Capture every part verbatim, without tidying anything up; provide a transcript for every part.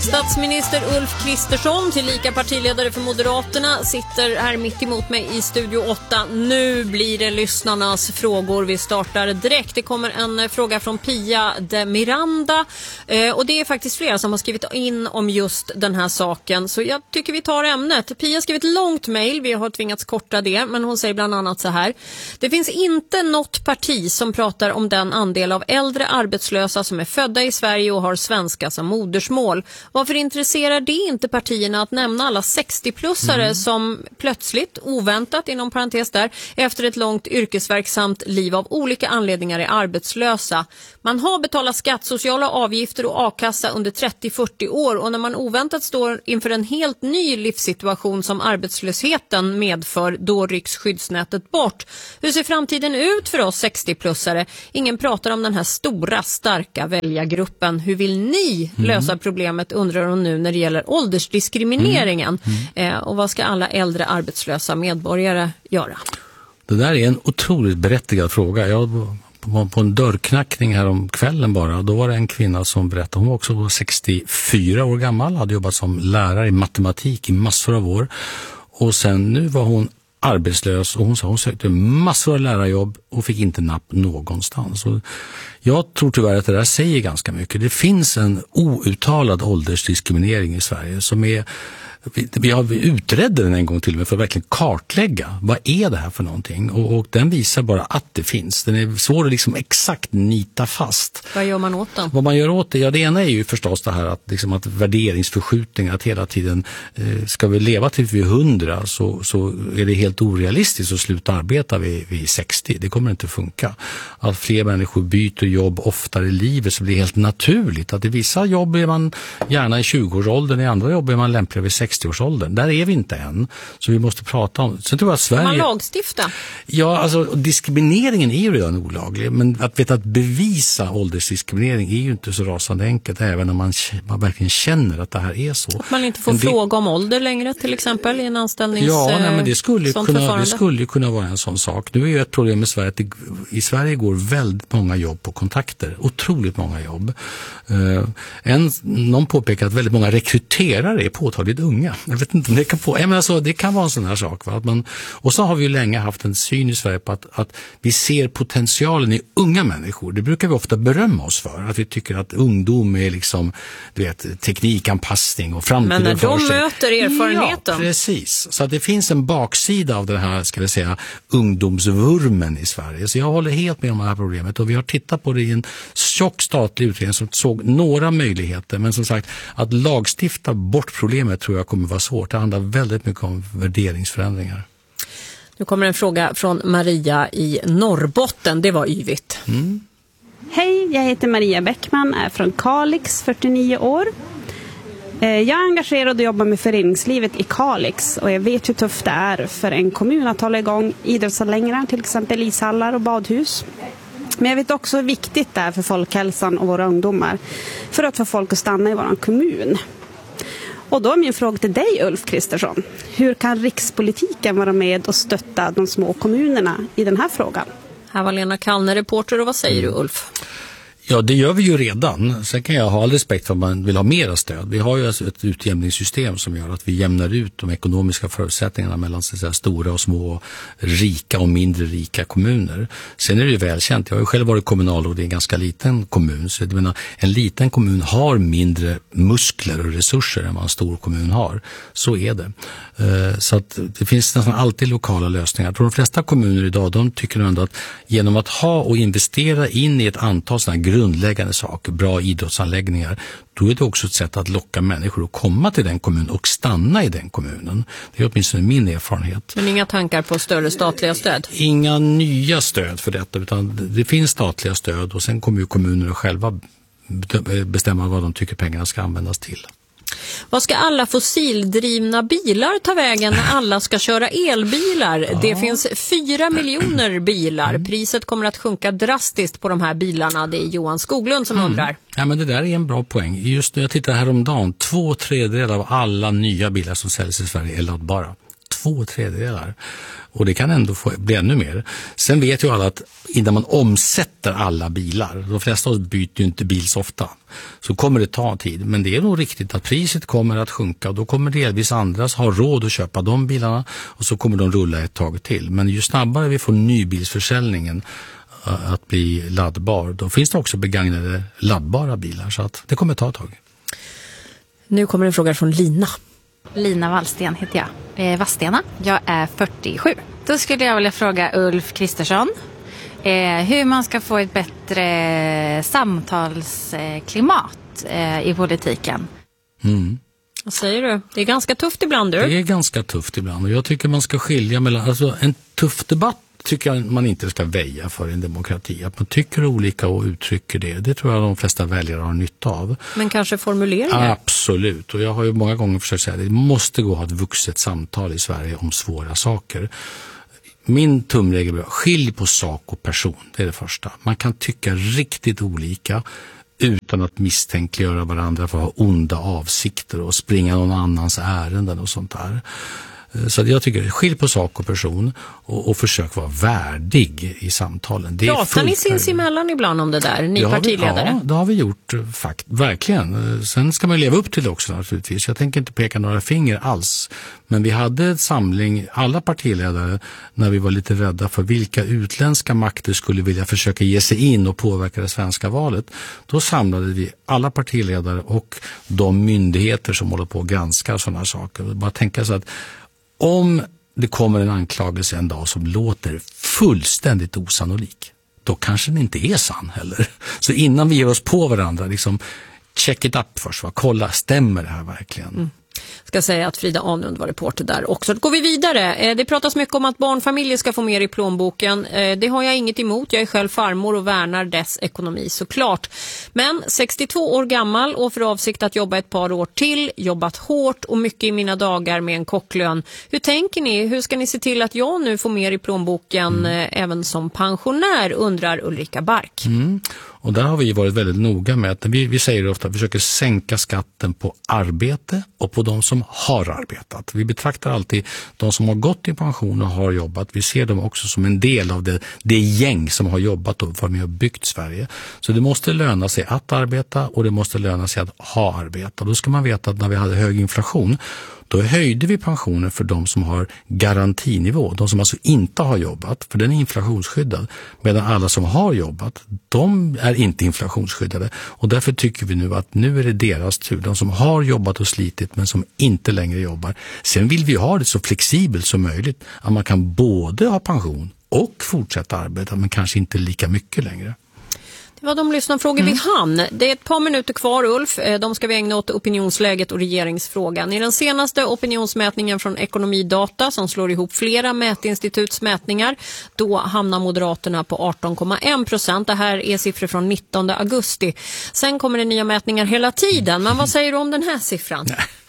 Statsminister Ulf Kristersson, tillika partiledare för Moderaterna, sitter här mitt emot mig i Studio åtta. Nu blir det lyssnarnas frågor. Vi startar direkt. Det kommer en fråga från Pia de Miranda. Eh, och det är faktiskt flera som har skrivit in om just den här saken. Så jag tycker vi tar ämnet. Pia har skrivit ett långt mejl. Vi har tvingats korta det. Men hon säger bland annat så här. Det finns inte något parti som pratar om den andel av äldre arbetslösa som är födda i Sverige och har svenska som modersmål. Varför intresserar det inte partierna att nämna alla sextio-plussare mm. som plötsligt, oväntat inom parentes där, efter ett långt yrkesverksamt liv av olika anledningar är arbetslösa? Man har betalat skatt, sociala avgifter och a-kassa under trettio till fyrtio år, och när man oväntat står inför en helt ny livssituation som arbetslösheten medför, då rycks skyddsnätet bort. Hur ser framtiden ut för oss sextio-plussare? Ingen pratar om den här stora, starka väljargruppen. Hur vill ni mm. lösa problemet, undrar hon nu, när det gäller åldersdiskrimineringen? Mm. Mm. Eh, och vad ska alla äldre arbetslösa medborgare göra? Det där är en otroligt berättigad fråga. Jag var på en dörrknackning här om kvällen bara. Då var det en kvinna som berättade. Hon var också sextiofyra år gammal. Hade jobbat som lärare i matematik i massor av år. Och sen nu var hon arbetslös, och hon sa hon sökte massor av lärarjobb och fick inte napp någonstans. Och jag tror tyvärr att det där säger ganska mycket. Det finns en outtalad åldersdiskriminering i Sverige som är, vi, vi har utredde den en gång till och med för att verkligen kartlägga vad är det här för någonting, och, och den visar bara att det finns. Den är svår att liksom exakt nita fast. Vad gör man åt den? Vad man gör åt det? Ja, det ena är ju förstås det här att, liksom, att värderingsförskjutningar, att hela tiden eh, ska vi leva till vi är hundra, så, så är det helt orealistiskt att sluta arbeta vid, vid sextio. Det kommer inte funka. Att fler människor byter jobb oftare i livet, så blir det helt naturligt att i vissa jobb är man gärna i tjugo-årsåldern, i andra jobb är man lämplig vid sextio-årsåldern. Där är vi inte än. Så vi måste prata om. Sen tror jag att Sverige... Kan man lagstifta? Ja, alltså diskrimineringen är ju redan olaglig, men att veta att bevisa åldersdiskriminering är ju inte så rasande enkelt, även om man, man verkligen känner att det här är så. Att man inte får det... fråga om ålder längre till exempel i en anställnings... Ja, nej, men det skulle ju kunna, det skulle ju kunna vara en sån sak. Nu är ju ett problem i Sverige att det, i Sverige går väldigt många jobb på kontakter. Otroligt många jobb. Uh, en, någon påpekar att väldigt många rekryterare är påtagligt unga. Jag vet inte om det kan på. Jag menar alltså, det kan vara en sån här sak. Va? Att man, och så har vi ju länge haft en syn i Sverige på att, att vi ser potentialen i unga människor. Det brukar vi ofta berömma oss för. Att vi tycker att ungdom är liksom, du vet, teknikanpassning och framtiden. Men när de möter erfarenheten. Ja, precis. Så att det finns en baksida av den här, ska vi säga, ungdomsvurmen i Sverige. Så jag håller helt med om det här problemet, och vi har tittat på det i en tjock statlig utredning som såg några möjligheter, men som sagt, att lagstifta bort problemet tror jag kommer vara svårt. Det handlar väldigt mycket om värderingsförändringar. Nu kommer en fråga från Maria i Norrbotten. Det var yvigt. Mm. Hej, jag heter Maria Bäckman, är från Kalix, fyrtionio år. Jag är engagerad och jobbar med föreningslivet i Kalix, och jag vet hur tufft det är för en kommun att hålla igång idrottsanläggningar, till exempel ishallar och badhus. Men jag vet också hur viktigt det är för folkhälsan och våra ungdomar för att få folk att stanna i vår kommun. Och då är min fråga till dig, Ulf Kristersson. Hur kan rikspolitiken vara med och stötta de små kommunerna i den här frågan? Här var Lena Kallner, reporter, och vad säger du, Ulf? Ja, det gör vi ju redan. Sen kan jag ha all respekt för att man vill ha mera stöd. Vi har ju ett utjämningssystem som gör att vi jämnar ut de ekonomiska förutsättningarna mellan så att säga, stora och små, rika och mindre rika kommuner. Sen är det ju välkänt. Jag har ju själv varit kommunalråd i en ganska liten kommun. Så jag menar, en liten kommun har mindre muskler och resurser än vad en stor kommun har. Så är det. Så att det finns nästan alltid lokala lösningar. Jag tror de flesta kommuner idag, de tycker ändå att genom att ha och investera in i ett antal sådana grundläggande saker, bra idrottsanläggningar, då är det också ett sätt att locka människor att komma till den kommunen och stanna i den kommunen. Det är åtminstone min erfarenhet. Men inga tankar på större statliga stöd? Inga nya stöd för detta, utan det finns statliga stöd, och sen kommer ju kommunerna själva bestämma vad de tycker pengarna ska användas till. Vad ska alla fossildrivna bilar ta vägen när alla ska köra elbilar? Ja. Det finns fyra miljoner bilar. Priset kommer att sjunka drastiskt på de här bilarna. Det är Johan Skoglund som mm. undrar. Ja, men det där är en bra poäng. Just nu, jag tittar häromdagen, två tredjedelar av alla nya bilar som säljs i Sverige är laddbara. två tredjedelar. Och det kan ändå få, bli ännu mer. Sen vet ju alla att innan man omsätter alla bilar, de flesta av oss byter ju inte bil så ofta, så kommer det ta tid. Men det är nog riktigt att priset kommer att sjunka och då kommer delvis andra ha råd att köpa de bilarna och så kommer de rulla ett tag till. Men ju snabbare vi får nybilsförsäljningen att bli laddbar, då finns det också begagnade laddbara bilar, så att det kommer ta ett tag. Nu kommer en fråga från Lina. Lina Wallsten heter jag. Eh, Vadstena. Jag är fyrtiosju. Då skulle jag vilja fråga Ulf Kristersson eh, hur man ska få ett bättre samtalsklimat eh, i politiken. Mm. Vad säger du? Det är ganska tufft ibland, du. Det är ganska tufft ibland och jag tycker man ska skilja mellan, alltså en tuff debatt tycker jag man inte ska väja för en demokrati. Att man tycker olika och uttrycker det. Det tror jag de flesta väljare har nytta av. Men kanske formuleringar? Absolut. Och jag har ju många gånger försökt säga att det måste gå att ha ett vuxet samtal i Sverige om svåra saker. Min tumregel är skilj på sak och person. Det är det första. Man kan tycka riktigt olika utan att misstänkliggöra varandra för att ha onda avsikter och springa någon annans ärenden och sånt där. Så jag tycker, skilj på sak och person och, och försök vara värdig i samtalen. Det Pratar ni sinsemellan ibland om det där, ni det partiledare? Vi, ja, det har vi gjort, fakt, verkligen. Sen ska man leva upp till det också naturligtvis. Jag tänker inte peka några finger alls. Men vi hade en samling, alla partiledare, när vi var lite rädda för vilka utländska makter skulle vilja försöka ge sig in och påverka det svenska valet. Då samlade vi alla partiledare och de myndigheter som håller på att granska sådana saker. Bara tänka så att om det kommer en anklagelse en dag som låter fullständigt osannolik, då kanske den inte är sann heller. Så innan vi ger oss på varandra, liksom check it up först, va? Kolla, stämmer det här verkligen? Mm. Ska säga att Frida Ahnlund var reporter där också. Då går vi vidare. Det pratas mycket om att barnfamiljer ska få mer i plånboken. Det har jag inget emot. Jag är själv farmor och värnar dess ekonomi såklart. Men sextiotvå år gammal och för avsikt att jobba ett par år till. Jobbat hårt och mycket i mina dagar med en kocklön. Hur tänker ni? Hur ska ni se till att jag nu får mer i plånboken mm. även som pensionär, undrar Ulrika Bark. Mm. Och där har vi varit väldigt noga med att vi, vi säger ofta att vi försöker sänka skatten på arbete och på de som har arbetat. Vi betraktar alltid de som har gått i pension och har jobbat. Vi ser dem också som en del av det, det gäng som har jobbat och varit med och byggt Sverige. Så det måste löna sig att arbeta och det måste löna sig att ha arbeta. Då ska man veta att när vi hade hög inflation, då höjde vi pensionen för de som har garantinivå, de som alltså inte har jobbat, för den är inflationsskyddad. Medan alla som har jobbat, de är inte inflationsskyddade. Och därför tycker vi nu att nu är det deras tur, de som har jobbat och slitit men som inte längre jobbar. Sen vill vi ha det så flexibelt som möjligt, att man kan både ha pension och fortsätta arbeta, men kanske inte lika mycket längre. Det var de lyssnarfrågor mm. vi hann. Det är ett par minuter kvar, Ulf. De ska vi ägna åt opinionsläget och regeringsfrågan. I den senaste opinionsmätningen från Ekonomidata, som slår ihop flera mätinstituts mätningar, då hamnar Moderaterna på arton komma en procent. Det här är siffror från nittonde augusti. Sen kommer det nya mätningar hela tiden. Men vad säger du om den här siffran?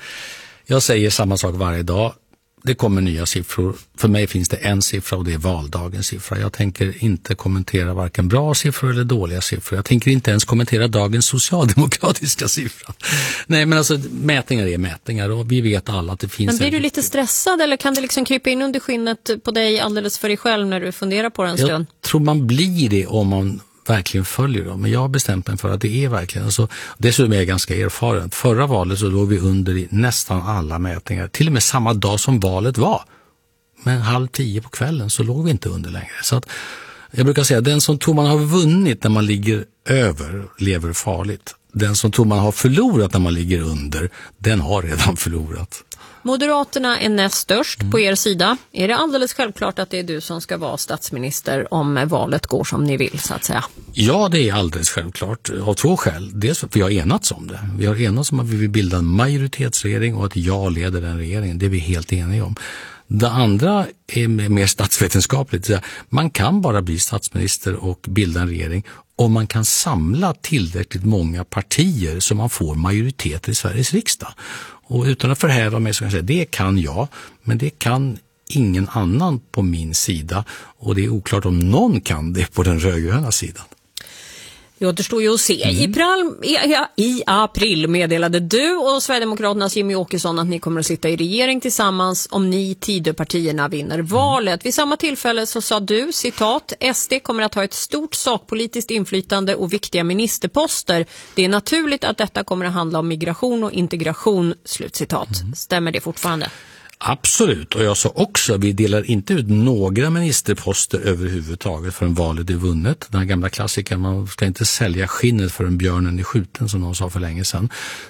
Jag säger samma sak varje dag. Det kommer nya siffror. För mig finns det en siffra och det är valdagens siffra. Jag tänker inte kommentera varken bra siffror eller dåliga siffror. Jag tänker inte ens kommentera dagens socialdemokratiska siffra. Nej, men alltså mätningar är mätningar och vi vet alla att det finns... Men blir en... du lite stressad eller kan det liksom krypa in under skinnet på dig alldeles för dig själv när du funderar på en stund? Jag tror man blir det om man verkligen följer dem. Men jag har bestämt mig för att det är verkligen. Alltså, dessutom är jag ganska erfaren. Förra valet så låg vi under i nästan alla mätningar. Till och med samma dag som valet var. Men halv tio på kvällen så låg vi inte under längre. Så att jag brukar säga att den som tror man har vunnit när man ligger över lever farligt. Den som tror man har förlorat när man ligger under, den har redan förlorat. Moderaterna är näst störst mm. på er sida. Är det alldeles självklart att det är du som ska vara statsminister om valet går som ni vill, så att säga? Ja, det är alldeles självklart. Av två skäl. Dels för att vi har enats om det. Vi har enats om att vi vill bilda en majoritetsregering och att jag leder den regeringen. Det är vi helt eniga om. Det andra är mer statsvetenskapligt. Man kan bara bli statsminister och bilda en regering om man kan samla tillräckligt många partier så man får majoritet i Sveriges riksdag. Och utan att förhäva mig så kan jag säga, det kan jag, men det kan ingen annan på min sida. Och det är oklart om någon kan det på den rödgröna sidan. Det återstår ju att se. Mm. I, pral, i, I april meddelade du och Sverigedemokraternas Jimmy Åkesson att ni kommer att sitta i regering tillsammans om ni Tidöpartierna vinner valet. Mm. Vid samma tillfälle så sa du, citat, S D kommer att ha ett stort sakpolitiskt inflytande och viktiga ministerposter. Det är naturligt att detta kommer att handla om migration och integration, slutcitat. Mm. Stämmer det fortfarande? Absolut, och jag sa också att vi delar inte ut några ministerposter överhuvudtaget förrän valet är vunnet. Den här gamla klassikern, man ska inte sälja skinnet förrän björnen är skjuten, som någon sa för länge sedan.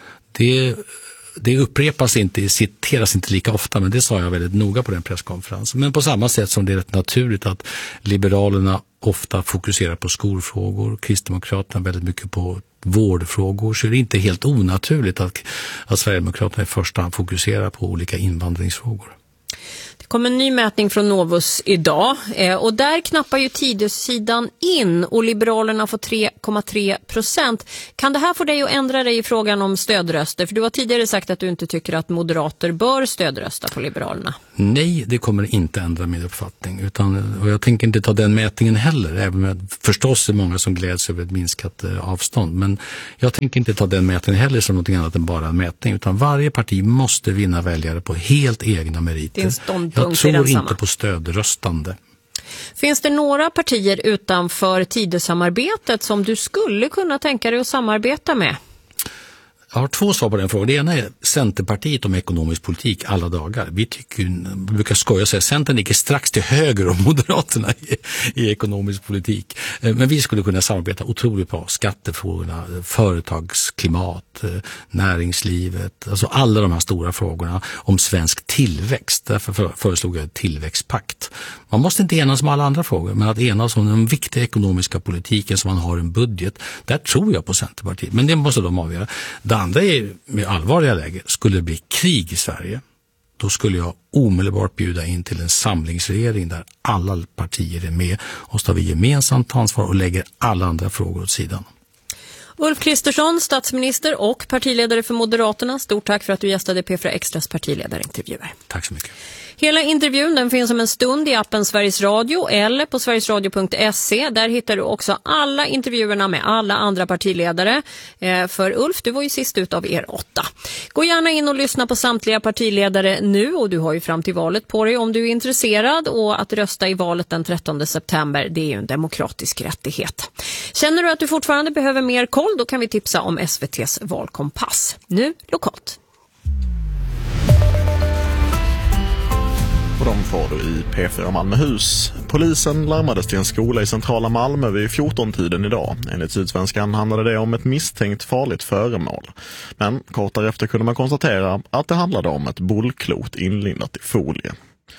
Det, det upprepas inte, citeras inte lika ofta, men det sa jag väldigt noga på den presskonferensen. Men på samma sätt som det är rätt naturligt att Liberalerna ofta fokuserar på skolfrågor, Kristdemokraterna väldigt mycket på vårdfrågor, så är det inte helt onaturligt att, att Sverigedemokraterna i första hand fokuserar på olika invandringsfrågor. Det kom en ny mätning från Novus idag eh, och där knappar ju Tidösidan in och Liberalerna får tre komma tre procent. Kan det här få dig att ändra dig i frågan om stödröster? För du har tidigare sagt att du inte tycker att moderater bör stödrösta på Liberalerna. Nej, det kommer inte ändra min uppfattning. Utan, och jag tänker inte ta den mätningen heller, även om förstås är många som gläds över ett minskat eh, avstånd. Men jag tänker inte ta den mätningen heller som något annat än bara en mätning. Utan varje parti måste vinna väljare på helt egna meriter. Jag tror inte på stödröstande. Finns det några partier utanför Tidösamarbetet som du skulle kunna tänka dig att samarbeta med? Jag har två svar på den frågan. Det ena är Centerpartiet om ekonomisk politik alla dagar. Vi tycker, vi brukar skoja och säga att Centern ligger strax till höger om Moderaterna i, i ekonomisk politik. Men vi skulle kunna samarbeta otroligt bra. Skattefrågorna, företagsklimat, näringslivet, alltså alla de här stora frågorna om svensk tillväxt. Därför föreslog jag en tillväxtpakt. Man måste inte enas om alla andra frågor, men att enas om den viktiga ekonomiska politiken som man har en budget, där tror jag på Centerpartiet. Men det måste de avgöra. Det andra är, med allvarliga läge, skulle det bli krig i Sverige, då skulle jag omedelbart bjuda in till en samlingsregering där alla partier är med och så tar vi gemensamt ansvar och lägger alla andra frågor åt sidan. Ulf Kristersson, statsminister och partiledare för Moderaterna. Stort tack för att du gästade P fyra Extras partiledarintervjuer. Tack så mycket. Hela intervjun den finns om en stund i appen Sveriges Radio eller på sverigesradio punkt se. Där hittar du också alla intervjuerna med alla andra partiledare. Eh, för Ulf, du var ju sist ut av er åtta. Gå gärna in och lyssna på samtliga partiledare nu och du har ju fram till valet på dig om du är intresserad, och att rösta i valet den trettonde september, det är ju en demokratisk rättighet. Känner du att du fortfarande behöver mer koll, då kan vi tipsa om S V T:s valkompass. Nu lokalt. Och de får du i P fyra Malmöhus. Polisen larmades till en skola i centrala Malmö vid fjorton-tiden idag. Enligt Sydsvenskan handlade det om ett misstänkt farligt föremål. Men kort därefter kunde man konstatera att det handlade om ett bollklot inlindat i folie.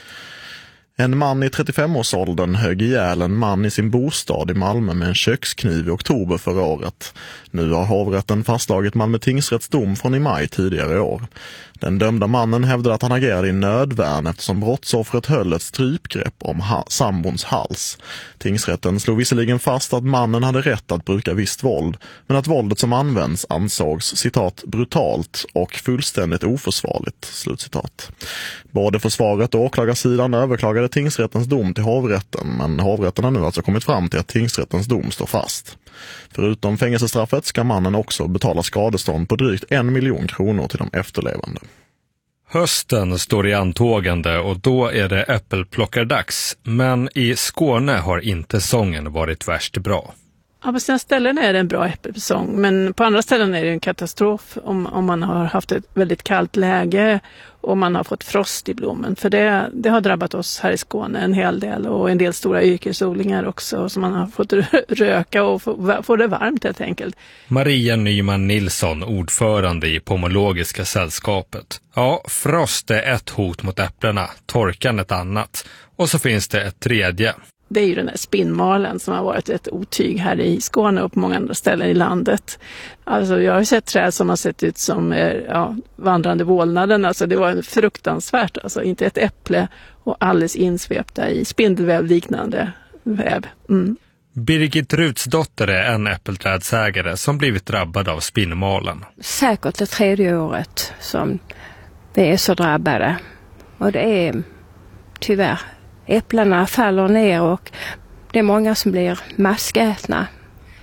En man i trettiofem-årsåldern högg ihjäl en man i sin bostad i Malmö med en kökskniv i oktober förra året. Nu har hovrätten fastslagit Malmö tingsrätts dom från i maj tidigare i år. Den dömda mannen hävdade att han agerade i nödvärn eftersom brottsoffret höll ett strypgrepp om ha- sambons hals. Tingsrätten slog visserligen fast att mannen hade rätt att bruka visst våld, men att våldet som används ansågs, citat, brutalt och fullständigt oförsvarligt, slutcitat. Både försvaret och åklagarsidan överklagade tingsrättens dom till hovrätten, men hovrätten har nu alltså kommit fram till att tingsrättens dom står fast. Förutom fängelsestraffet ska mannen också betala skadestånd på drygt en miljon kronor till de efterlevande. Hösten står i antågande och då är det äppelplockardags. Men i Skåne har inte säsongen varit värst bra. Ja, på sina ställen är det en bra äppelsäsong, men på andra ställen är det en katastrof om, om man har haft ett väldigt kallt läge och man har fått frost i blommen. För det, det har drabbat oss här i Skåne en hel del, och en del stora yrkesodlingar också, som man har fått röka och få, få det varmt helt enkelt. Maria Nyman Nilsson, ordförande i Pomologiska sällskapet. Ja, frost är ett hot mot äpplena, torkan ett annat. Och så finns det ett tredje. Det är ju den här spinnmalen som har varit ett otyg här i Skåne och på många andra ställen i landet. Alltså jag har sett träd som har sett ut som ja, vandrande vålnaden. Alltså det var fruktansvärt. Alltså inte ett äpple och alldeles insvepta i spindelväv liknande väv. Mm. Birgit Rutsdotter är en äppelträdsägare som blivit drabbad av spinnmalen. Säkert det tredje året som vi är så drabbade. Och det är tyvärr. Äpplena faller ner och det är många som blir maskätna.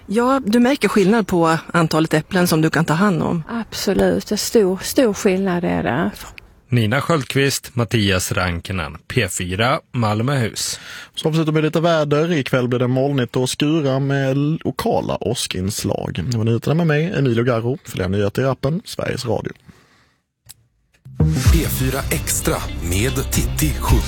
Ja, du märker skillnad på antalet äpplen som du kan ta hand om. Absolut, det är stor, stor skillnad är det. Nina Sköldqvist, Mattias Rankinen, P fyra, Malmöhus. Så avslutar med lite väder. Ikväll blir det molnigt och skura med lokala åskinslag. Det var nyheterna med mig, Emilio Garro. Fler nyheter i appen Sveriges Radio. P fyra Extra med Titti sjutton.